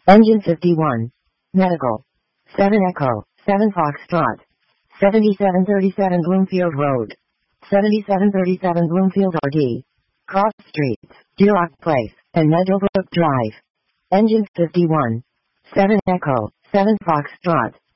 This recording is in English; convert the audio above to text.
Engine 51. Medical. 7 Echo, 7 Foxtrot. 7737 Bloomfield Road. 7737 Bloomfield RD. Cross Streets, Duroc Place, and Meadowbrook Drive. Engine 51. 7 Echo, 7 Foxtrot.